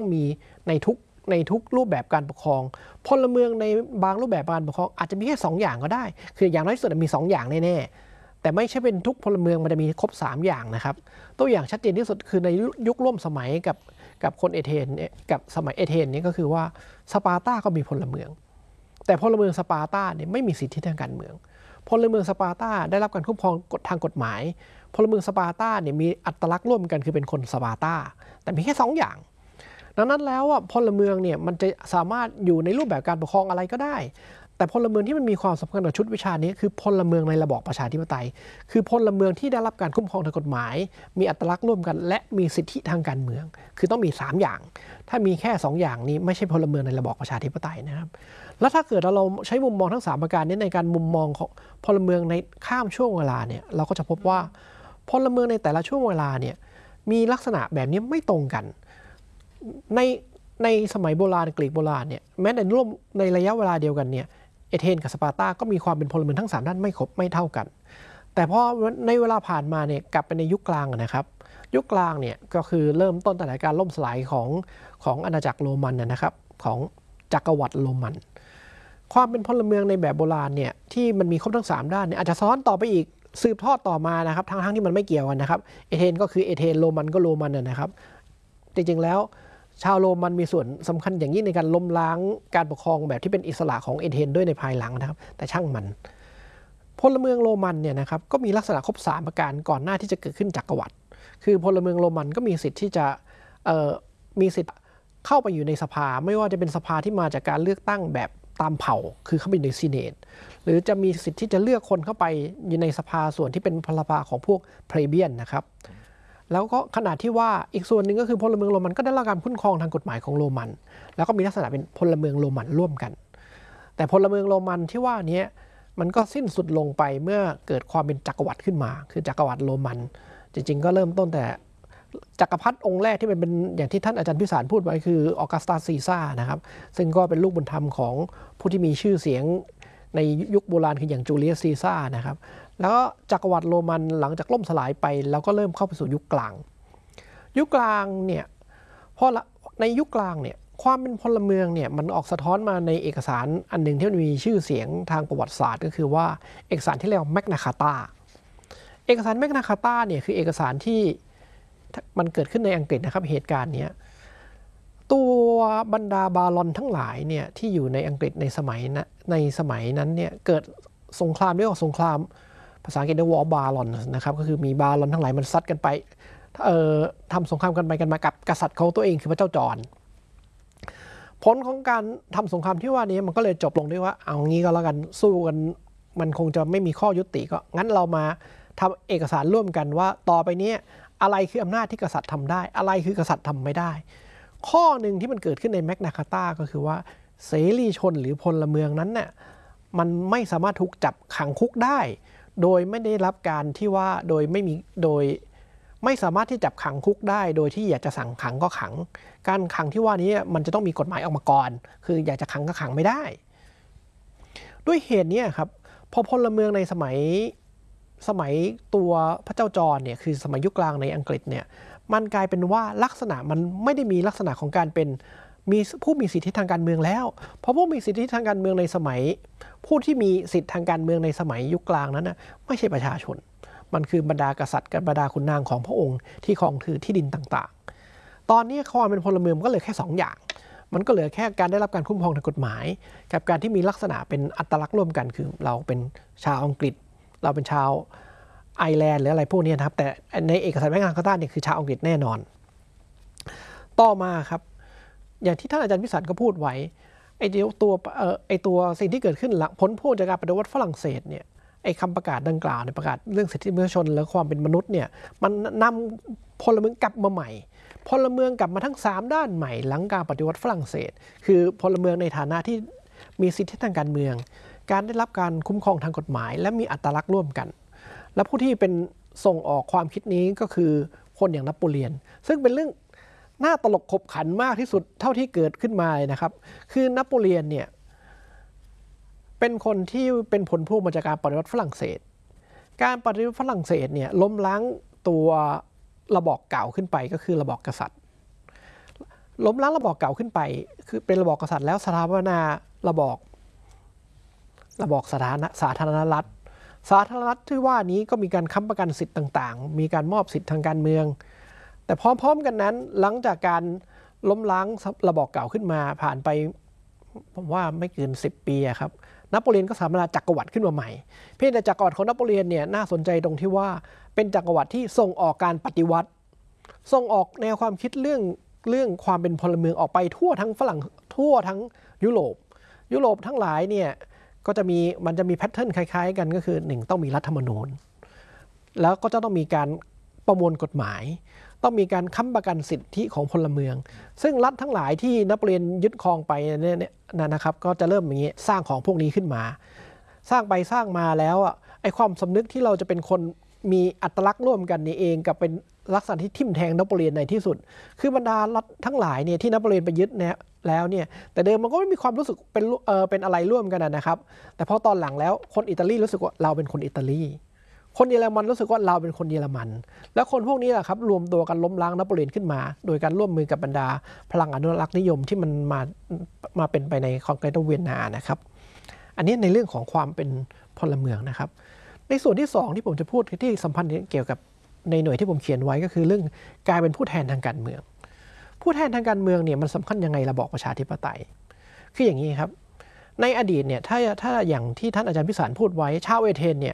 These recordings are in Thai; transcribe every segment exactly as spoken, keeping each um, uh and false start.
มีในทุกในทุกรูปแบบการปกครองพลเมืองในบางรูปแบบการปกครองอาจจะมีแค่สองอย่างก็ได้คืออย่างน้อยที่สุดมีสองอย่างแน่ๆแต่ไม่ใช่เป็นทุกพลเมืองมันจะมีครบสามอย่างนะครับตัวอย่างชัดเจนที่สุดคือในยุคร่วมสมัยกับกับคนเอเธนเนี่ยกับสมัยเอเธนนี่ก็คือว่าสปาร์ตาก็มีพลเมืองแต่พลเมืองสปาร์ตาเนี่ยไม่มีสิทธิทางการเมืองพลเมืองสปาร์ตาได้รับการคุ้มครองทางกฎหมายพลเมืองสปาร์ตาเนี่ยมีอัตลักษณ์ร่วมกันคือเป็นคนสปาร์ตาแต่มีแค่สองอย่างดังนั้นแล้วอ่ะพลเมืองเนี่ยมันจะสามารถอยู่ในรูปแบบการปกครองอะไรก็ได้แต่พลเมืองที่มันมีความสำคัญกับชุดวิชานี้คือพลเมืองในระบอบประชาธิปไตยคือพลเมืองที่ได้รับการคุ้มครองทางกฎหมายมีอัตลักษณ์ร่วมกันและมีสิทธิทางการเมืองคือต้องมีสามอย่างถ้ามีแค่สองอย่างนี้ไม่ใช่พลเมืองในระบอบประชาธิปไตยนะครับแล้วถ้าเกิดเราใช้มุมมองทั้งสามประการนี้ในการมุมมองของพลเมืองในข้ามช่วงเวลาเนี่ยเราก็จะพบว่าพลเมืองในแต่ละช่วงเวลาเนี่ยมีลักษณะแบบนี้ไม่ตรงกันในในสมัยโบราณกรีกโบราณเนี่ยแม้ในร่วมในระยะเวลาเดียวกันเนี่ยเอเธนกับสปาร์ตาก็มีความเป็นพลเมืองทั้งสามด้านไม่ครบไม่เท่ากันแต่พอในเวลาผ่านมาเนี่ยกลับไปในยุคกลางนะครับยุคกลางเนี่ยก็คือเริ่มต้นตั้งแต่การล่มสลายของของอาณาจักรโรมันนะครับของจักรวรรดิโรมันความเป็นพลเมืองในแบบโบราณเนี่ยที่มันมีครบทั้งสามด้านเนี่ยอาจจะซ้อนต่อไปอีกสืบทอดต่อมานะครับทั้งทั้งที่มันไม่เกี่ยวกันนะครับเอเธนก็คือเอเธนโรมันก็โรมันนะครับจริงๆแล้วชาวโรมันมีส่วนสำคัญอย่างยิ่งในการล้มล้างการปกครองแบบที่เป็นอิสระของเอเธนด้วยในภายหลังนะครับแต่ช่างมันพลเมืองโรมันเนี่ยนะครับก็มีลักษณะครบสามประการก่อนหน้าที่จะเกิดขึ้นจักรวรรดิคือพลเมืองโรมันก็มีสิทธิ์ที่จะมีสิทธิ์เข้าไปอยู่ในสภาไม่ว่าจะเป็นสภาที่มาจากการเลือกตั้งแบบตามเผ่าคือเข้าไปในซีเนตหรือจะมีสิทธิ์ที่จะเลือกคนเข้าไปอยู่ในสภาส่วนที่เป็นพลภาของพวกเพลเบียนนะครับแล้วก็ขนาดที่ว่าอีกส่วนหนึ่งก็คือพลเมืองโรมันก็ได้รับการคุ้มครองทางกฎหมายของโรมันแล้วก็มีลักษณะเป็นพลเมืองโรมันร่วมกันแต่พลเมืองโรมันที่ว่านี้มันก็สิ้นสุดลงไปเมื่อเกิดความเป็นจักรวรรดิขึ้นมาคือจักรวรรดิโรมันจริงๆก็เริ่มต้นแต่จักรพรรดิองค์แรกที่เป็นอย่างที่ท่านอาจารย์พิสารพูดไว้คือออกัสตัสซีซ่านะครับซึ่งก็เป็นลูกบุญธรรมของผู้ที่มีชื่อเสียงในยุคโบราณคืออย่างจูเลียสซีซ่านะครับแล้วก็จักรวรรดิโรมันหลังจากล่มสลายไปแล้วก็เริ่มเข้าไปสู่ยุคกลางยุคกลางเนี่ยพอในยุคกลางเนี่ยความเป็นพลเมืองเนี่ยมันออกสะท้อนมาในเอกสารอันหนึ่งที่มีชื่อเสียงทางประวัติศาสตร์ก็คือว่าเอกสารที่เรียกว่าแมกนาคาตาเอกสารแมกนาคาตาเนี่ยคือเอกสารที่มันเกิดขึ้นในอังกฤษนะครับเหตุการณ์นี้ตัวบรรดาบาลอนทั้งหลายเนี่ยที่อยู่ในอังกฤษในสมัยนะในสมัยนั้นเนี่ยเกิดสงครามเรียกว่าสงครามภาษาอังกฤษเรียกว่าบาลอนนะครับก็คือมีบาลอนทั้งหลายมันซัดกันไปเอ่อทำสงครามกันไปกันมากับกษัตริย์ของตัวเองคือพระเจ้าจอห์นผลของการทำสงครามที่ว่านี้มันก็เลยจบลงด้วยว่าเอางี้ก็แล้วกันสู้กันมันคงจะไม่มีข้อยุติก็งั้นเรามาทำเอกสารร่วมกันว่าต่อไปนี้อะไรคืออำนาจที่กษัตริย์ทำได้อะไรคือกษัตริย์ทำไม่ได้ข้อหนึ่งที่มันเกิดขึ้นในแมกนาคาตาก็คือว่าเสรีชนหรือพลเมืองนั้นเนี่ยมันไม่สามารถถูกจับขังคุกได้โดยไม่ได้รับการที่ว่าโดยไม่มีโดยไม่สามารถที่จับขังคุกได้โดยที่อยากจะสั่งขังก็ขังการขังที่ว่านี้มันจะต้องมีกฎหมายออกมาก่อนคืออยากจะขังก็ขังไม่ได้ด้วยเหตุนี้ครับพอพลเมืองในสมัยสมัยตัวพระเจ้าจอห์นเนี่ยคือสมัยยุคกลางในอังกฤษเนี่ยมันกลายเป็นว่าลักษณะมันไม่ได้มีลักษณะของการเป็นมีผู้มีสิทธิทางการเมืองแล้วเพราะผู้มีสิทธิทางการเมืองในสมัยผู้ที่มีสิทธิทางการเมืองในสมัยยุคกลางนั้นนะไม่ใช่ประชาชนมันคือบรรดากษัตริย์กับบรรดาขุนนางของพระองค์ที่ครองถือที่ดินต่างๆตอนนี้ความเป็นพลเมืองก็เหลือแค่สองอย่างมันก็เหลือแค่การได้รับการคุ้มครองทางกฎหมายกับการที่มีลักษณะเป็นอัตลักษณ์ร่วมกันคือเราเป็นชาวอังกฤษเราเป็นชาวไอร์แลนด์หรืออะไรพวกนี้นะครับแต่ในเอกสารแมกนาคาตาเนี่ยคือชาวอังกฤษแน่นอนต่อมาครับอย่างที่ท่านอาจารย์พิสันก็พูดไว้ไอ้ตัวเอ่อไอ้ตัวสิ่งที่เกิดขึ้นหลังผลพวงจากการปฏิวัติฝรั่งเศสเนี่ยไอ้คำประกาศดังกล่าวในประกาศเรื่องสิทธิมนุษยชนและความเป็นมนุษย์เนี่ยมันนำพลเมืองกลับมาใหม่พลเมืองกลับมาทั้งสามด้านใหม่หลังการปฏิวัติฝรั่งเศสคือพลเมืองในฐานะที่มีสิทธิทางการเมืองการได้รับการคุ้มครองทางกฎหมายและมีอัตลักษณ์ร่วมกันและผู้ที่เป็นส่งออกความคิดนี้ก็คือคนอย่างนโปเลียนซึ่งเป็นเรื่องน่าตลกขบขันมากที่สุดเท่าที่เกิดขึ้นมาเลยนะครับคือนโปเลียนเนี่ยเป็นคนที่เป็นผลพวงมาจากการปฏิวัติฝรั่งเศสการปฏิวัติฝรั่งเศสเนี่ยล้มล้างตัวระบอบเก่าขึ้นไปก็คือระบอบกษัตริย์ล้มล้างระบอบเก่าขึ้นไปคือเป็นระบอบกษัตริย์แล้วสถาปนาระบอบระบอบสาธารณสาธารณรัฐสาธารณรัฐที่ว่านี้ก็มีการค้ำประกันสิทธิ์ต่างๆมีการมอบสิทธิทางการเมืองแต่พร้อมๆกันนั้นหลังจากการล้มล้างระบอบเก่าขึ้นมาผ่านไปผมว่าไม่เกินสิบปีครับนโปเลียนก็สถาปนาจักรวรรดิขึ้นมาใหม่เพียงแต่จักรวรรดิของนโปเลียนเนี่ยน่าสนใจตรงที่ว่าเป็นจักรวรรดิที่ส่งออกการปฏิวัติส่งออกแนวความคิดเรื่องเรื่องความเป็นพลเมืองออกไปทั่วทั้งฝรั่งทั่วทั้งยุโรปยุโรปทั้งหลายเนี่ยก็จะมีมันจะมีแพทเทิร์นคล้ายๆกันก็คือหนึ่งต้องมีรัฐธรรมนูญแล้วก็จะต้องมีการประมวลกฎหมายต้องมีการค้ำประกันสิทธิของพลเมืองซึ่งรัฐทั้งหลายที่นโปเลียนยึดครองไปเนี่ยนะครับก็จะเริ่มอย่างนี้สร้างของพวกนี้ขึ้นมาสร้างไปสร้างมาแล้วอ่ะไอความสำนึกที่เราจะเป็นคนมีอัตลักษณ์ร่วมกันนี่เองกับเป็นลักษณะที่ทิ่มแทงนโปเลียนในที่สุดคือบรรดารัฐทั้งหลายเนี่ยที่นโปเลียนไปยึดเนี่ยแล้วเนี่ยแต่เดิมมันก็ไม่มีความรู้สึกเป็นเออเป็นอะไรร่วมกันนะครับแต่พอตอนหลังแล้วคนอิตาลีรู้สึกว่าเราเป็นคนอิตาลีคนเยอรมันรู้สึกว่าเราเป็นคนเยอรมันแล้วคนพวกนี้แหละครับรวมตัวกันล้มล้างนโปเลียนขึ้นมาโดยการร่วมมือกับบรรดาพลังอนุรักษ์นิยมที่มันมามาเป็นไปในคอนเกรสเวียนนานะครับอันนี้ในเรื่องของความเป็นพลเมืองนะครับในส่วนที่สองที่ผมจะพูดที่สัมพันธ์เกี่ยวกับในหน่วยที่ผมเขียนไว้ก็คือเรื่องการเป็นผู้แทนทางการเมืองผู้แทนทางการเมืองเนี่ยมันสำคัญยังไงระบอบประชาธิปไตยคืออย่างนี้ครับในอดีตเนี่ยถ้าถ้าอย่างที่ท่านอาจารย์พิสารพูดไว้ชาวเอเธนเนี่ย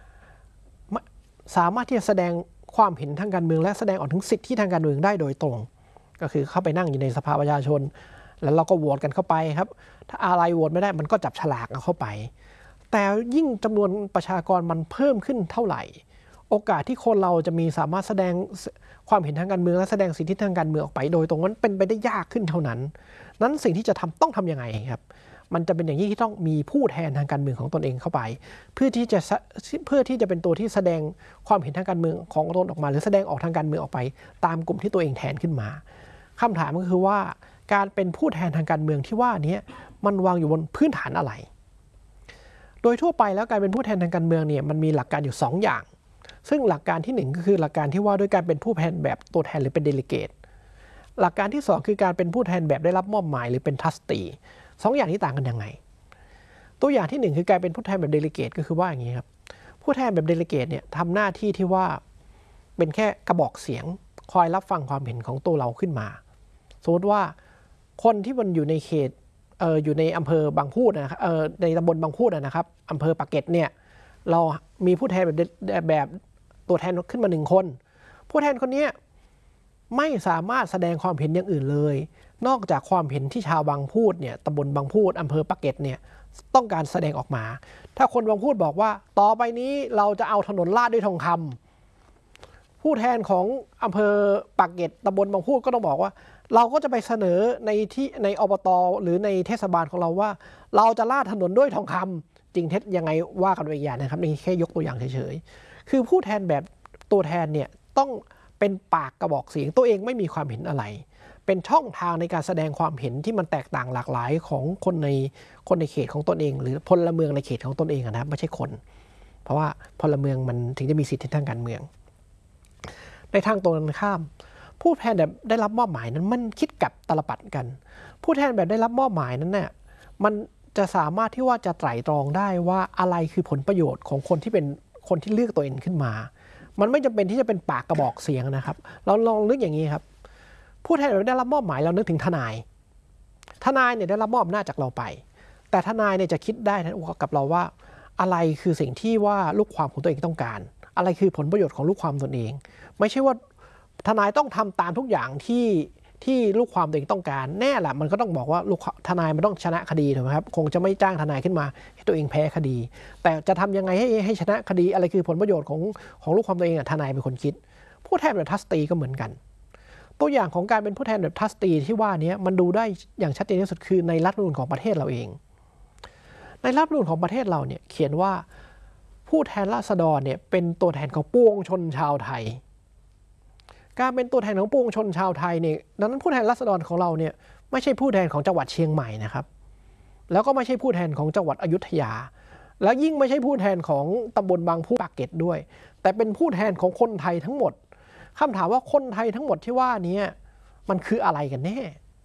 สามารถที่จะแสดงความเห็นทางการเมืองและแสดงออกถึงสิทธิทางการเมืองได้โดยตรงก็คือเข้าไปนั่งอยู่ในสภาประชาชนแล้วเราก็โหวตกันเข้าไปครับถ้าอะไรโหวตไม่ได้มันก็จับฉลากเอาเข้าไปแต่ยิ่งจำนวนประชากรมันเพิ่มขึ้นเท่าไหร่โอกาสที่คนเราจะมีสามารถแสดงความเห็นทางการเมืองและแสดงสิทธิทางการเมืองออกไปโดยตรงนั้นเป็นไปได้ยากขึ้นเท่านั้นนั้นสิ่งที่จะทำต้องทำยังไงครับมันจะเป็นอย่างยิ่งที่ต้องมีผู้แทนทางการเมืองของตนเองเข้าไปเพื่อที่จะเพื่อที่จะเป็นตัวที่แสดงความเห็นทางการเมืองของตนออกมาหรือแสดงออกทางการเมืองออกไปตามกลุ่มที่ตัวเองแทนขึ้นมาคำถามก็คือว่าการเป็นผู้แทนทางการเมืองที่ว่านี้มันวางอยู่บนพื้นฐานอะไรโดยทั่วไปแล้วการเป็นผู้แทนทางการเมืองเนี่ยมันมีหลักการอยู่สองอย่างซึ่งหลักการที่หนึ่งก็คือหลักการที่ว่าด้วยการเป็นผู้แทนแบบตัวแทนหรือเป็นเดลิเกตหลักการที่สองคือการเป็นผู้แทนแบบได้รับมอบหมายหรือเป็นทรัสตีสองอย่างนี้ต่างกันยังไงตัวอย่างที่หนึ่งคือการเป็นผู้แทนแบบเดลิเกตก็คือว่าอย่างนี้ครับผู้แทนแบบเดลิเกตเนี่ยทำหน้าที่ที่ว่าเป็นแค่กระบอกเสียงคอยรับฟังความเห็นของตัวเราขึ้นมาสมมติว่าคนที่มันอยู่ในเขตเอ่ออยู่ในอำเภอบางพูดนะครับเอ่อในตำบลบางพูดนะครับอำเภอปากเกร็ดเนี่ยเรามีผู้แทนแบบแบบตัวแทนขึ้นมาหนึ่งคนผู้แทนคนนี้ไม่สามารถแสดงความเห็นอย่างอื่นเลยนอกจากความเห็นที่ชาวบางพูดเนี่ยตำบลบางพูดอำเภอปากเกร็ดเนี่ยต้องการแสดงออกมาถ้าคนบางพูดบอกว่าต่อไปนี้เราจะเอาถนนลาดด้วยทองคำผู้แทนของอำเภอปากเกร็ดตำบลบางพูดก็ต้องบอกว่าเราก็จะไปเสนอในที่ในอบต.หรือในเทศบาลของเราว่าเราจะลาดถนนด้วยทองคำจริงเท็จยังไงว่ากันไปอีกอย่างนะครับนี่แค่ยกตัวอย่างเฉยๆคือผู้แทนแบบตัวแทนเนี่ยต้องเป็นปากกระบอกเสียงตัวเองไม่มีความเห็นอะไรเป็นช่องทางในการแสดงความเห็นที่มันแตกต่างหลากหลายของคนในคนในเขตของตนเองหรือพลเมืองในเขตของตนเองนะครับไม่ใช่คนเพราะว่าพลเมืองมันถึงจะมีสิทธิทางการเมืองในทางตรงกันข้ามผู้แทนแบบได้รับมอบหมายนั้นมันคิดกับตลปัดกันผู้แทนแบบได้รับมอบหมายนั้นเนี่ยมันจะสามารถที่ว่าจะไตร่ตรองได้ว่าอะไรคือผลประโยชน์ของคนที่เป็นคนที่เลือกตัวเองขึ้นมามันไม่จำเป็นที่จะเป็นปากกระบอกเสียงนะครับเราลองนึกอย่างนี้ครับผู้แทนแบบได้รับมอบหมายเรานึกถึงทนายทนายเนี่ยได้รับมอบอำนาจจากเราไปแต่ทนายเนี่ยจะคิดได้กับเราว่าอะไรคือสิ่งที่ว่าลูกความของตัวเองต้องการอะไรคือผลประโยชน์ของลูกความตนเองไม่ใช่ว่าทนายต้องทำตามทุกอย่างที่ที่ลูกความตัวเองต้องการแน่แหละมันก็ต้องบอกว่าลูกทนายมันต้องชนะคดีถูกไหมครับคงจะไม่จ้างทนายขึ้นมาให้ตัวเองแพ้คดีแต่จะทำยังไงให้ให้ชนะคดีอะไรคือผลประโยชน์ของของลูกความตัวเองทนายเป็นคนคิดผู้แทนแบบทัสตีก็เหมือนกันตัวอย่างของการเป็นผู้แทนแบบทัสตีที่ว่านี้มันดูได้อย่างชัดเจนที่สุดคือในรัฐธรรมนูญของประเทศเราเองในรัฐธรรมนูญของประเทศเราเนี่ยเขียนว่าผู้แทนราษฎรเนี่ยเป็นตัวแทนของปวงชนชาวไทยการเป็นตัวแทนของปวงชนชาวไทยเนี่ยดังนั้นผู้แทนราษฎรของเราเนี่ยไม่ใช่ผู้แทนของจังหวัดเชียงใหม่นะครับแล้วก็ไม่ใช่ผู้แทนของจังหวัดอยุธยาแล้วยิ่งไม่ใช่ผู้แทนของตำบลบางพูปากเกร็ดด้วยแต่เป็นผู้แทนของคนไทยทั้งหมดคำถามว่าคนไทยทั้งหมดที่ว่านี้มันคืออะไรกันแน่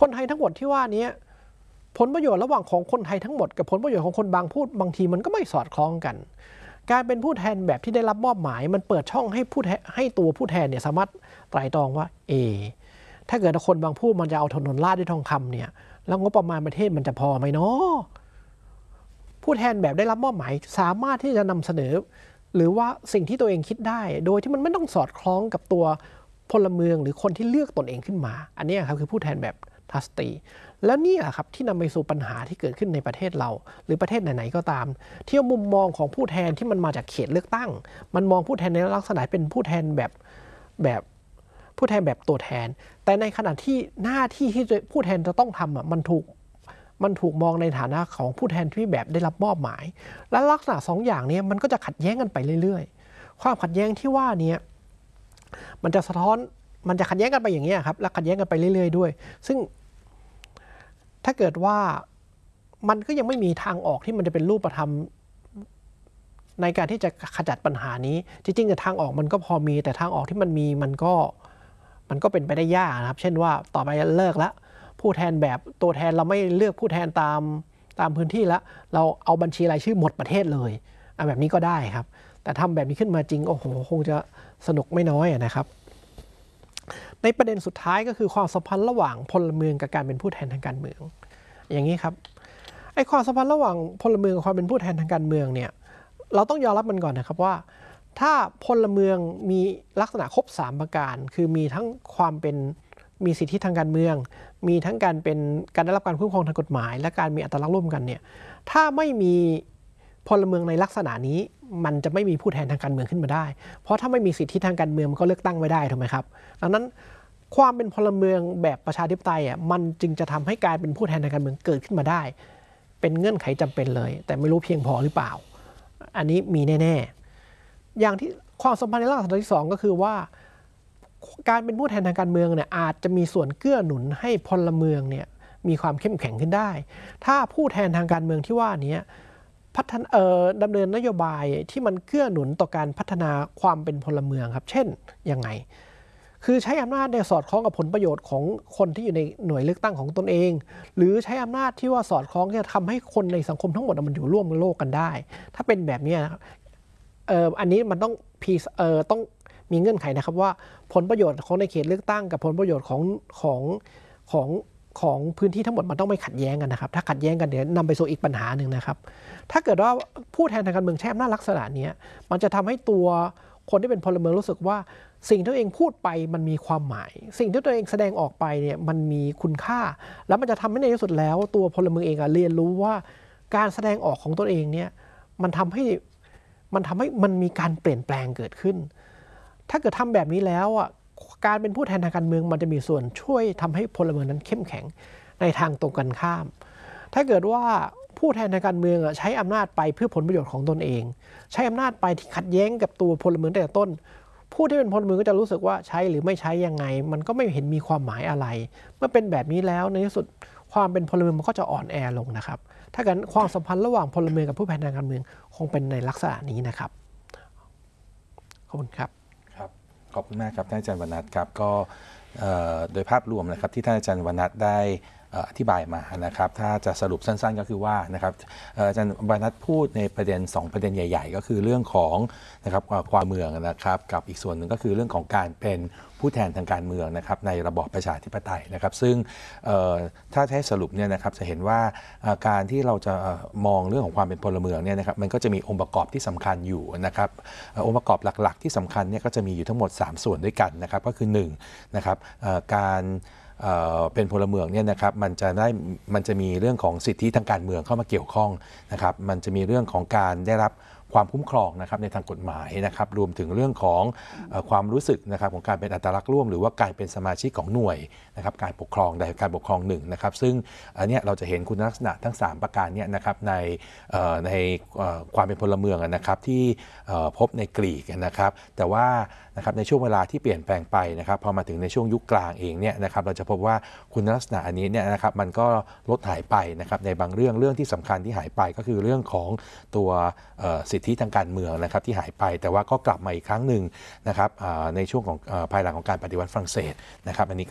คนไทยทั้งหมดที่ว่านี้ผลประโยชน์ระหว่างของคนไทยทั้งหมดกับผลประโยชน์ของคนบางพูดบางทีมันก็ไม่สอดคล้องกันการเป็นผู้แทนแบบที่ได้รับมอบหมายมันเปิดช่องให้ผู้ให้ตัวผู้แทนเนี่ยสามารถไตร่ตรองว่าเอถ้าเกิดคนบางพูดมันจะเอาถนนลาดด้วยทองคำเนี่ยแล้วงบประมาณประเทศมันจะพอไหมเนาะผู้แทนแบบได้รับมอบหมายสามารถที่จะนำเสนอหรือว่าสิ่งที่ตัวเองคิดได้โดยที่มันไม่ต้องสอดคล้องกับตัวพลเมืองหรือคนที่เลือกตนเองขึ้นมาอันนี้ครับคือผู้แทนแบบทัสตีแล้วนี่แหละครับที่นำไปสู่ปัญหาที่เกิดขึ้นในประเทศเราหรือประเทศไหนๆก็ตามที่มุมมองของผู้แทนที่มันมาจากเขตเลือกตั้งมันมองผู้แทนในลักษณะเป็นผู้แทนแบบแบบผู้แทนแบบตัวแทนแต่ในขณะที่หน้าที่ที่ผู้แทนจะต้องทำอ่ะมันถูกมันถูกมองในฐานะของผู้แทนที่แบบได้รับมอบหมายและลักษณะสองอย่างนี้มันก็จะขัดแย้งกันไปเรื่อยๆความขัดแย้งที่ว่านี้มันจะสะท้อนมันจะขัดแย้งกันไปอย่างนี้ครับและขัดแย้งกันไปเรื่อยๆด้วยซึ่งถ้าเกิดว่ามันก็ยังไม่มีทางออกที่มันจะเป็นรูปธรรมในการที่จะขจัดปัญหานี้จริงๆแต่ทางออกมันก็พอมีแต่ทางออกที่มันมีมันก็มันก็เป็นไปได้ยากนะครับเช่นว่าต่อไปเลิกแล้วผู้แทนแบบตัวแทนเราไม่เลือกผู้แทนตามตามพื้นที่แล้วเราเอาบัญชีรายชื่อหมดประเทศเลยเอาแบบนี้ก็ได้ครับแต่ทำแบบนี้ขึ้นมาจริงโอ้โหคงจะสนุกไม่น้อยนะครับในประเด็นสุดท้ายก็คือความสัมพันธ์ระหว่างพลเมืองกับการเป็นผู้แทนทางการเมืองอย่างนี้ครับไอ้ความสัมพันธ์ระหว่างพลเมืองกับความเป็นผู้แทนทางการเมืองเนี่ยเราต้องยอมรับมันก่อนนะครับว่าถ้าพลเมืองมีลักษณะครบสามประการคือมีทั้งความเป็นมีสิทธิทางการเมืองมีทั้งการเป็นการได้รับการคุ้มครองทางกฎหมายและการมีอัตลักษณ์ร่วมกันเนี่ยถ้าไม่มีพลเมืองในลักษณะนี้มันจะไม่มีผู้แทนทางการเมืองขึ้นมาได้เพราะถ้าไม่มีสิทธิทางการเมืองมันก็เลือกตั้งไม่ได้ถูกไหมครับดังนั้นความเป็นพลเมืองแบบประชาธิปไตยอ่ะมันจึงจะทำให้การเป็นผู้แทนทางการเมืองเกิดขึ้นมาได้เป็นเงื่อนไขจำเป็นเลยแต่ไม่รู้เพียงพอหรือเปล่าอันนี้มีแน่ๆอย่างที่ความสัมพันธ์ในลักษณะที่สองก็คือว่าการเป็นผู้แทนทางการเมืองเนี่ยอาจจะมีส่วนเกื้อหนุนให้พลเมืองเนี่ยมีความเข้มแข็งขึ้นได้ถ้าผู้แทนทางการเมืองที่ว่านี้พัฒนาเอ่อดำเนินนโยบายที่มันเกื้อหนุนต่อการพัฒนาความเป็นพลเมืองครับเช่นยังไงคือใช้อำนาจในสอดคล้องกับผลประโยชน์ของคนที่อยู่ในหน่วยเลือกตั้งของตนเองหรือใช้อำนาจที่ว่าสอดคล้องจะทำให้คนในสังคมทั้งหมดมันอยู่ร่วมโลกกันได้ถ้าเป็นแบบนี้นะครับเอ่ออันนี้มันต้องพีเอ่อต้องมีเงื่อนไขนะครับว่าผลประโยชน์ของในเขตเลือกตั้งกับผลประโยชน์ของของของของพื้นที่ทั้งหมดมันต้องไม่ขัดแย้งกันนะครับถ้าขัดแย้งกันเดี๋ยวนำไปสู่อีกปัญหาหนึ่งนะครับถ้าเกิดว่าผู้แทนทางการเมืองใช้อำนาจลักษณะนี้มันจะทำให้ตัวคนที่เป็นพลเมืองรู้สึกว่าสิ่งที่ตัวเองพูดไปมันมีความหมายสิ่งที่ตัวเองแสดงออกไปเนี่ยมันมีคุณค่าแล้วมันจะทำให้ในที่สุดแล้วตัวพลเมืองเองเรียนรู้ว่าการแสดงออกของตัวเองเนี่ยมันทำให้มันทำให้มันมีการเปลี่ยนแปลงเกิดขึ้นถ้าเกิดทำแบบนี้แล้วอ่ะการเป็นผู้แทนทางการเมืองมันจะมีส่วนช่วยทำให้พลเมืองนั้นเข้มแข็งในทางตรงกันข้ามถ้าเกิดว่าผู้แทนทางการเมืองใช้อำนาจไปเพื่อผลประโยชน์ของตนเองใช้อำนาจไปที่ขัดแย้งกับตัวพลเมืองแต่ต้นผู้ที่เป็นพลเมืองก็จะรู้สึกว่าใช้หรือไม่ใช้ยังไงมันก็ไม่เห็นมีความหมายอะไรเมื่อเป็นแบบนี้แล้วในที่สุดความเป็นพลเมืองมันก็จะอ่อนแอลงนะครับถ้าเกิดความสัมพันธ์ระหว่างพลเมืองกับผู้แทนทางการเมืองคงเป็นในลักษณะนี้นะครับขอบคุณครับครับขอบคุณมากครับท่านอาจารย์วรรณัฐครับก็โดยภาพรวมนะครับที่ท่านอาจารย์วรรณัฐได้อธิบายมานะครับถ้าจะสรุปสั้นๆก็คือว่านะครับอาจารย์วรรณัฐพูดในประเด็นสองประเด็นใหญ่ๆก็คือเรื่องของนะครับความเมืองนะครับกับอีกส่วนหนึ่งก็คือเรื่องของการเป็นผู้แทนทางการเมืองนะครับในระบอบประชาธิปไตยนะครับซึ่งถ้าให้สรุปเนี่ยนะครับจะเห็นว่าการที่เราจะมองเรื่องของความเป็นพลเมืองเนี่ยนะครับมันก็จะมีองค์ประกอบที่สำคัญอยู่นะครับองค์ประกอบหลักๆที่สำคัญเนี่ยก็จะมีอยู่ทั้งหมดสามส่วนด้วยกันนะครับก็คือหนึ่งนะครับการเป็นพลเมืองเนี่ยนะครับมันจะได้มันจะมีเรื่องของสิทธิทางการเมืองเข้ามาเกี่ยวข้องนะครับมันจะมีเรื่องของการได้รับความคุ้มครองนะครับในทางกฎหมายนะครับรวมถึงเรื่องของเอ่อความรู้สึกนะครับของการเป็นอัตลักษณ์ร่วมหรือว่าการเป็นสมาชิกของหน่วยนะครับการปกครองใดการปกครองหนึ่งนะครับซึ่งอันนี้เราจะเห็นคุณลักษณะทั้งสามประการนี้นะครับในเอ่อในเอ่อความเป็นพลเมืองนะครับที่เอ่อพบในกรีกนะครับแต่ว่านะครับในช่วงเวลาที่เปลี่ยนแปลงไปนะครับพอมาถึงในช่วงยุคกลางเองเนี่ยนะครับเราจะพบว่าคุณลักษณะอันนี้เนี่ยนะครับมันก็ลดหายไปนะครับในบางเรื่องเรื่องที่สำคัญที่หายไปก็คือเรื่องของตัวสิทธิทางการเมืองนะครับที่หายไปแต่ว่าก็กลับมาอีกครั้งหนึ่งนะครับในช่วงของภายหลังของการปฏิวัติฝรั่งเศสนะครับอันนี้ก็เป็นเป็นเรื่อง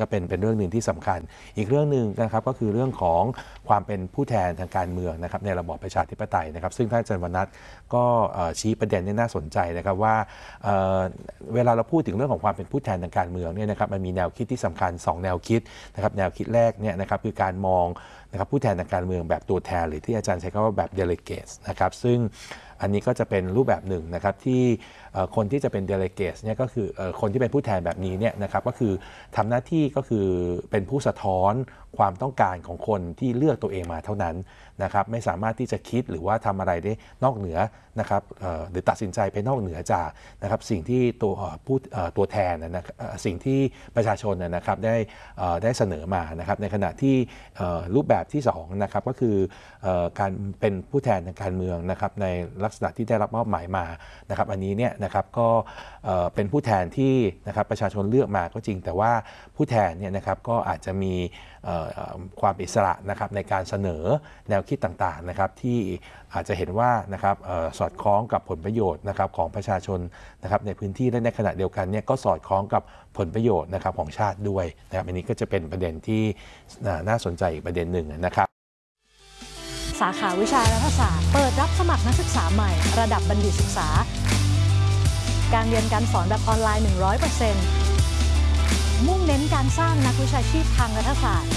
รื่องหนึ่งที่สำคัญอีกเรื่องหนึ่งนะครับก็คือเรื่องของความเป็นผู้แทนทางการเมืองนะครับในระบอบประชาธิปไตยนะครับซึ่งท่านอาจารย์วรรณัฐก็ชี้ประเด็นที่น่าสนใจนะครับว่าเ, เวลาเราพูดถึงเรื่องของความเป็นผู้แทนทางการเมืองเนี่ยนะครับมันมีแนวคิดที่สำคัญสองแนวคิดนะครับแนวคิดแรกเนี่ยนะครับคือการมองนะครับผู้แทนทางการเมืองแบบตัวแทนหรือที่อาจารย์ใช้คำว่าแบบ delegates นะครับซึ่งอันนี้ก็จะเป็นรูปแบบหนึ่งนะครับที่คนที่จะเป็น delegates เนี่ยก็คือคนที่เป็นผู้แทนแบบนี้เนี่ยนะครับก็คือทำหน้าที่ก็คือเป็นผู้สะท้อนความต้องการของคนที่เลือกตัวเองมาเท่านั้นนะครับไม่สามารถที่จะคิดหรือว่าทำอะไรได้นอกเหนือนะครับหรือตัดสินใจไปนอกเหนือจากนะครับสิ่งที่ตัวผู้ตัวแทนนะสิ่งที่ประชาชนนะครับได้ได้เสนอมานะครับในขณะที่รูปแบบที่สองนะครับก็คือการเป็นผู้แทนทางการเมืองนะครับในลักษณะที่ได้รับมอบหมายมานะครับอันนี้เนี่ยนะครับก็เป็นผู้แทนที่นะครับประชาชนเลือกมาก็จริงแต่ว่าผู้แทนเนี่ยนะครับก็อาจจะมีความอิสระนะครับในการเสนอแนวคิดต่างๆนะครับที่อาจจะเห็นว่านะครับสอดคล้องกับผลประโยชน์นะครับของประชาชนนะครับในพื้นที่และในขณะเดียวกันเนี่ยก็สอดคล้องกับผลประโยชน์นะครับของชาติด้วยนะครับอันนี้ก็จะเป็นประเด็นที่น่าสนใจอีกประเด็นหนึ่งนะครับสาขาวิชารัฐศาสตร์เปิดรับสมัครนักศึกษาใหม่ระดับบัณฑิตศึกษาการเรียนการสอนแบบออนไลน์ หนึ่งร้อยเปอร์เซ็นต์ มุ่งเน้นการสร้างนักวิชาชีพทางรัฐศาสตร์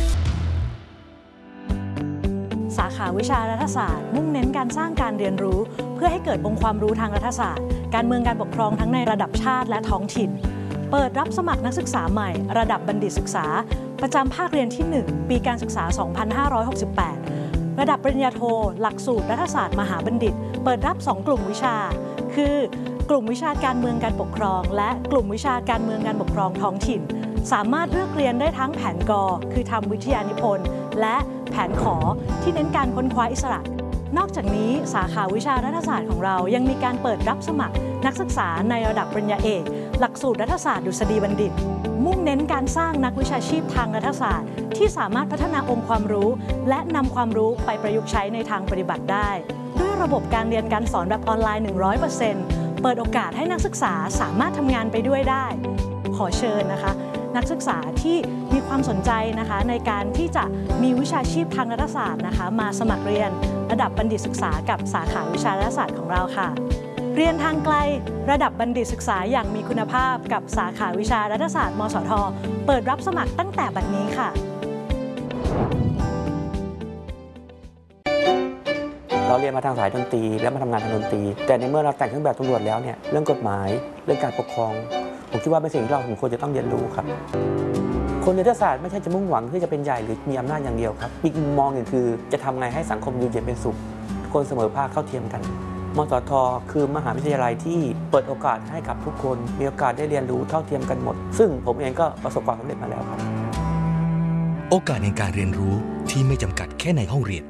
สาขาวิชารัฐศาสตร์มุ่งเน้นการสร้างการเรียนรู้เพื่อให้เกิดองค์ความรู้ทางรัฐศาสตร์การเมืองการปกครองทั้งในระดับชาติและท้องถิ่นเปิดรับสมัครนักศึกษาใหม่ระดับบัณฑิตศึกษาประจำภาคเรียนที่หนึ่งปีการศึกษา สองพันห้าร้อยหกสิบแปด ระดับปริญญาโทหลักสูตรรัฐศาสตร์มหาบัณฑิตเปิดรับสองกลุ่มวิชาคือกลุ่มวิชาการเมืองการปกครองและกลุ่มวิชาการเมืองการปกครองท้องถิ่นสามารถเลือกเรียนได้ทั้งแผนกอคือทำวิทยานิพนธ์และแผนขอที่เน้นการค้นคว้าอิสระนอกจากนี้สาขาวิชารัฐศาสตร์ของเรายังมีการเปิดรับสมัครนักศึกษาในระดับปริญญาเอกหลักสูตรรัฐศาสตร์ดุษฎีบัณฑิตมุ่งเน้นการสร้างนักวิชาชีพทางรัฐศาสตร์ที่สามารถพัฒนาองค์ความรู้และนำความรู้ไปประยุกต์ใช้ในทางปฏิบัติได้ด้วยระบบการเรียนการสอนแบบออนไลน์ หนึ่งร้อยเปอร์เซ็นต์ เปิดโอกาสให้นักศึกษาสามารถทำงานไปด้วยได้ขอเชิญนะคะนักศึกษาที่มีความสนใจนะคะในการที่จะมีวิชาชีพทางรัฐศาสตร์นะคะมาสมัครเรียนระดับบัณฑิตศึกษากับสาขาวิชารัฐศาสตร์ของเราค่ะเรียนทางไกลระดับบัณฑิตศึกษาอย่างมีคุณภาพกับสาขาวิชารัฐศาสตร์มสท.เปิดรับสมัครตั้งแต่บัดนี้ค่ะเราเรียนมาทางสายดนตรีและมาทำงานทางดนตรีแต่ในเมื่อเราแต่งเครื่องแบบตำรวจแล้วเนี่ยเรื่องกฎหมายเรื่องการปกครองผมคิดว่าเป็นสิ่งที่เราควรจะต้องเรียนรู้ครับคนในรัฐศาสตร์ไม่ใช่จะมุ่งหวังที่จะเป็นใหญ่หรือมีอำนาจอย่างเดียวครับอีกมุมมองหนึ่งคือจะทำไงให้สังคมอยู่เย็นเป็นสุขคนเสมอภาคเท่าเทียมกันมสท.คือมหาวิทยาลัยที่เปิดโอกาสให้กับทุกคนมีโอกาสได้เรียนรู้เท่าเทียมกันหมดซึ่งผมเองก็ประสบความสำเร็จมาแล้วครับโอกาสในการเรียนรู้ที่ไม่จำกัดแค่ในห้องเรียน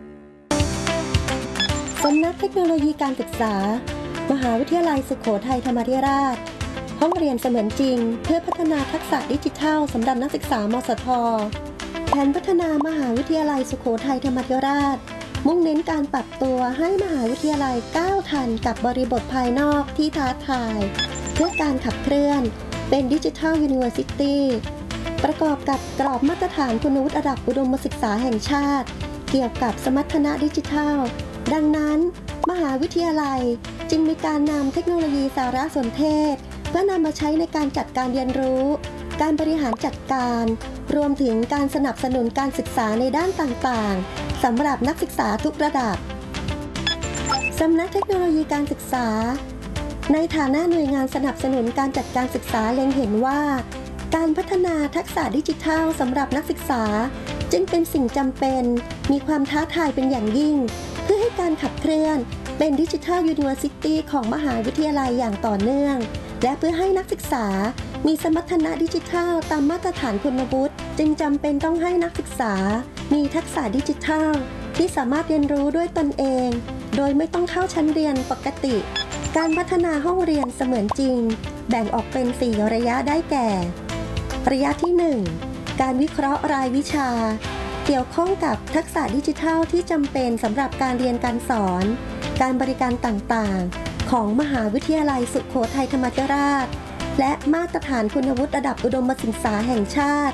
สำนักเทคโนโลยีการศึกษามหาวิทยาลัยสุโขทัยธรรมาธิราชห้องเรียนเสมือนจริงเพื่อพัฒนาทักษะดิจิทัลสำหรับนักศึกษามสท.แผนพัฒนามหาวิทยาลัยสุโขทัยธรรมาธิราชมุ่งเน้นการปรับตัวให้มหาวิทยาลัยก้าวทันกับบริบทภายนอกที่ท้าทายเพื่อการขับเคลื่อนเป็นดิจิทัลยูนิเวอร์ซิตี้ประกอบกับกรอบมาตรฐานคุณวุฒิระดับอุดมศึกษาแห่งชาติเกี่ยวกับสมรรถนะดิจิทัลดังนั้นมหาวิทยาลัยจึงมีการนำเทคโนโลยีสารสนเทศเพื่อนำมาใช้ในการจัดการเรียนรู้การบริหารจัดการรวมถึงการสนับสนุนการศึกษาในด้านต่างๆสำหรับนักศึกษาทุกระดับสำนักเทคโนโลยีการศึกษาในฐานะหน่วยงานสนับสนุนการจัดการศึกษาเล็งเห็นว่าการพัฒนาทักษะดิจิทัลสำหรับนักศึกษาจึงเป็นสิ่งจำเป็นมีความท้าทายเป็นอย่างยิ่งเพื่อให้การขับเคลื่อนเป็นดิจิทัลยูนิเวอร์ซิตี้ของมหาวิทยาลัยอย่างต่อเนื่องและเพื่อให้นักศึกษามีสมรรถนะดิจิทัลตามมาตรฐานคุณวุฒิจึงจำเป็นต้องให้นักศึกษามีทักษะดิจิทัลที่สามารถเรียนรู้ด้วยตนเองโดยไม่ต้องเข้าชั้นเรียนปกติการพัฒนาห้องเรียนเสมือนจริงแบ่งออกเป็นสี่ระยะได้แก่ระยะที่หนึ่งการวิเคราะห์รายวิชาเกี่ยวข้องกับทักษะดิจิทัลที่จำเป็นสำหรับการเรียนการสอนการบริการต่างๆของมหาวิทยาลัยสุโขทัยธรรมาธิราชและมาตรฐานคุณวุฒิระดับอุดมศึกษาแห่งชาติ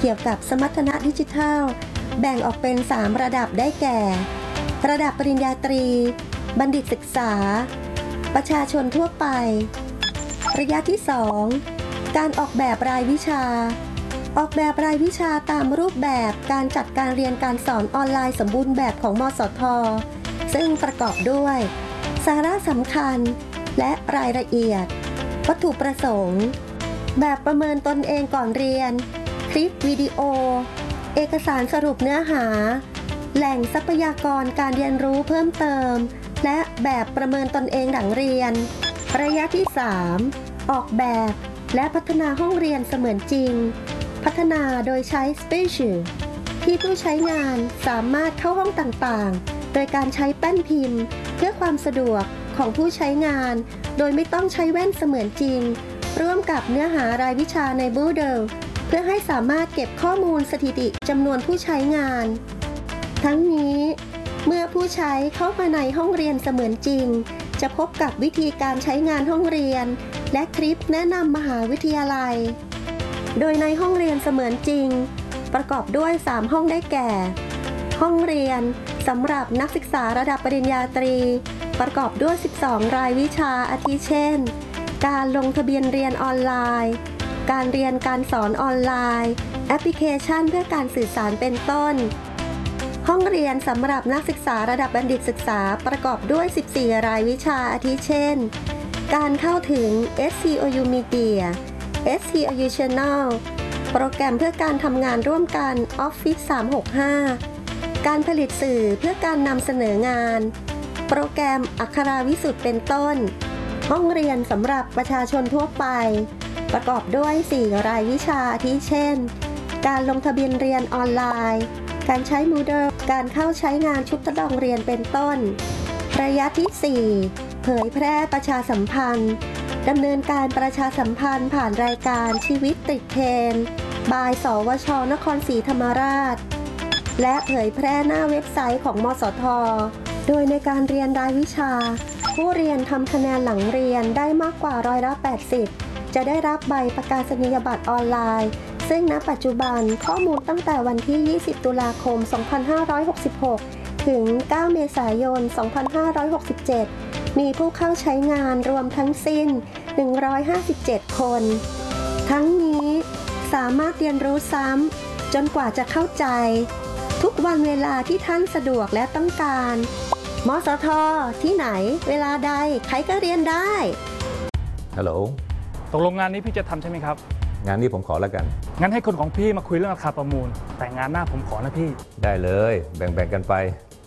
เกี่ยวกับสมรรถนะดิจิทัลแบ่งออกเป็นสามระดับได้แก่ ระดับปริญญาตรีบัณฑิตศึกษาประชาชนทั่วไประยะที่สองการออกแบบรายวิชาออกแบบรายวิชาตามรูปแบบการจัดการเรียนการสอนออนไลน์สมบูรณ์แบบของมสท.ซึ่งประกอบด้วยสาระสำคัญและรายละเอียดวัตถุประสงค์แบบประเมินตนเองก่อนเรียนคลิปวิดีโอเอกสารสรุปเนื้อหาแหล่งทรัพยากรการเรียนรู้เพิ่มเติมและแบบประเมินตนเองหลังเรียนระยะที่สามออกแบบและพัฒนาห้องเรียนเสมือนจริงพัฒนาโดยใช้ Spatial ที่ผู้ใช้งานสามารถเข้าห้องต่างๆโดยการใช้แป้นพิมพ์เพื่อความสะดวกของผู้ใช้งานโดยไม่ต้องใช้แว่นเสมือนจริงร่วมกับเนื้อหารายวิชาใน Moodle เพื่อให้สามารถเก็บข้อมูลสถิติจำนวนผู้ใช้งานทั้งนี้เมื่อผู้ใช้เข้ามาในห้องเรียนเสมือนจริงจะพบกับวิธีการใช้งานห้องเรียนและคลิปแนะนำมหาวิทยาลัยโดยในห้องเรียนเสมือนจริงประกอบด้วยสามห้องได้แก่ห้องเรียนสำหรับนักศึกษาระดับปริญญาตรีประกอบด้วยสิบสองรายวิชาอาทิเช่นการลงทะเบียนเรียนออนไลน์การเรียนการสอนออนไลน์แอปพลิเคชันเพื่อการสื่อสารเป็นต้นห้องเรียนสำหรับนักศึกษาระดับบัณฑิตศึกษาประกอบด้วยสิบสี่รายวิชาอาทิเช่นการเข้าถึง เอส ซี โอ ยู Media เอส ซี โอ ยู Channel โปรแกรมเพื่อการทำงานร่วมกัน Office สามหกห้าการผลิตสื่อเพื่อการนำเสนองานโปรแกรมอักขราวิสุทธ์เป็นต้นห้องเรียนสำหรับประชาชนทั่วไปประกอบด้วยสี่รายวิชาอาทิเช่นการลงทะเบียนเรียนออนไลน์การใช้ Moodle การเข้าใช้งานชุดทดลองเรียนเป็นต้นระยะที่สี่เผยแพร่ประชาสัมพันธ์ดำเนินการประชาสัมพันธ์ผ่านรายการชีวิตติดเทรนด์บายสวช.นครศรีธรรมราชและเผยแพร่หน้าเว็บไซต์ของมสท.โดยในการเรียนรายวิชาผู้เรียนทำคะแนนหลังเรียนได้มากกว่าร้อยละแปดสิบจะได้รับใบประกาศนียบัตรออนไลน์ซึ่งณปัจจุบันข้อมูลตั้งแต่วันที่ยี่สิบตุลาคมสองพันห้าร้อยหกสิบหกถึงเก้าเมษายนสองพันห้าร้อยหกสิบเจ็ดมีผู้เข้าใช้งานรวมทั้งสิ้นหนึ่งร้อยห้าสิบเจ็ดคนทั้งนี้สามารถเรียนรู้ซ้ำจนกว่าจะเข้าใจทุกวันเวลาที่ท่านสะดวกและต้องการมสท.ที่ไหนเวลาใดใครก็เรียนได้ฮัลโหลตกลงงานนี้พี่จะทำใช่ไหมครับงานนี้ผมขอแล้วกันงั้นให้คนของพี่มาคุยเรื่องราคาประมูลแต่งานหน้าผมขอนะพี่ได้เลยแบ่งๆกันไป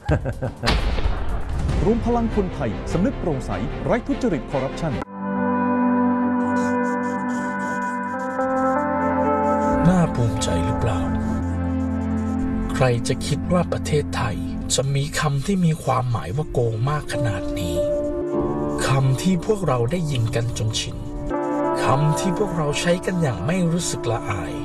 รวมพลังคนไทยสำนึกโปร่งใสไร้ทุจริตคอร์รัปชันน่าภูมิใจหรือเปล่าใครจะคิดว่าประเทศไทยจะมีคำที่มีความหมายว่าโกงมากขนาดนี้คำที่พวกเราได้ยินกันจนชินคำที่พวกเราใช้กันอย่างไม่รู้สึกละอาย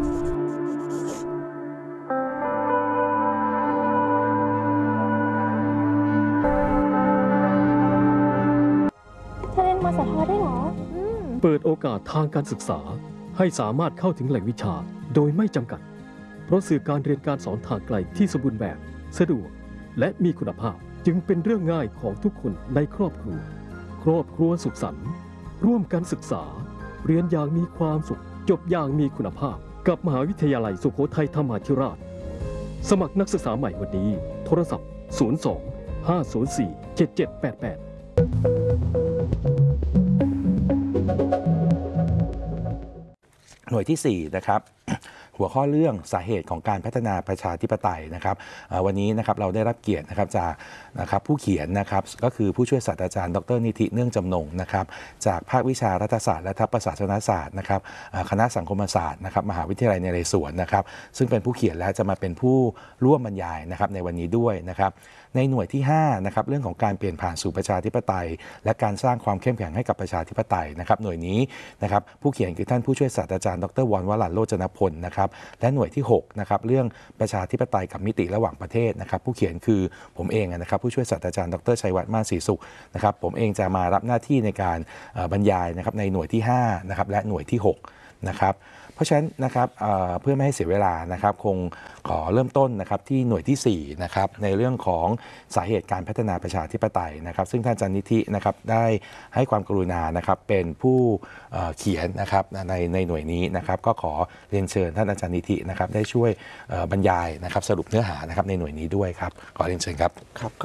จะเรียนมสท.ได้หรอเปิดโอกาสทางการศึกษาให้สามารถเข้าถึงแหล่งวิชาโดยไม่จำกัดเพราะสื่อการเรียนการสอนทางไกลที่สมบูรณ์แบบสะดวกและมีคุณภาพจึงเป็นเรื่องง่ายของทุกคนในครอบครัวครอบครัวสุขสันต์ร่วมกันศึกษาเรียนอย่างมีความสุขจบอย่างมีคุณภาพกับมหาวิทยาลัยสุโขทัยธรรมาธิราชสมัครนักศึกษาใหม่วันนี้โทรศัพท์ศูนย์ สอง ห้า ศูนย์ สี่ เจ็ด เจ็ด แปด แปดหน่วยที่สี่นะครับหัวข้อเรื่องสาเหตุของการพัฒนาประชาธิปไตยนะครับวันนี้นะครับเราได้รับเกียรตินะครับจากนะครับผู้เขียนนะครับก็คือผู้ช่วยศาสตราจารย์ดรนิธิเนื่องจำนงนะครับจากภาควิชารัฐศาสตร์และทัพประศาสนศาสตร์นะครับคณะสังคมศาสตร์นะครับมหาวิทยาลัยนเรศวรนะครับซึ่งเป็นผู้เขียนและจะมาเป็นผู้ร่วมบรรยายนะครับในวันนี้ด้วยนะครับในหน่วยที่ห้านะครับเรื่องของการเปลี่ยนผ่านสู่ประชาธิปไตยและการสร้างความเข้มแข็งให้กับประชาธิปไตยนะครับหน่วยนี้นะครับผู้เขียนคือท่านผู้ช่วยศาสตราจารย์ดรวรวลันโรจนพลนะครับและหน่วยที่หกนะครับเรื่องประชาธิปไตยกับมิติระหว่างประเทศนะครับผู้เขียนคือผมเองนะครับผู้ช่วยศาสตราจารย์ดรชัยวัฒน์มาศรีสุขนะครับผมเองจะมารับหน้าที่ในการบรรยายนะครับในหน่วยที่ห้านะครับและหน่วยที่หกนะครับเพราะฉะนั้นนะครับเอ่อเพื่อไม่ให้เสียเวลานะครับคงขอเริ่มต้นนะครับที่หน่วยที่สี่นะครับในเรื่องของสาเหตุการพัฒนาประชาธิปไตยนะครับซึ่งท่านอาจารย์นิธินะครับได้ให้ความกรุณานะครับเป็นผู้เอ่อเขียนนะครับในในหน่วยนี้นะครับก็ขอเรียนเชิญท่านอาจารย์นิธินะครับได้ช่วยเอ่อบรรยายนะครับสรุปเนื้อหานะครับในหน่วยนี้ด้วยครับขอเรียนเชิญครับ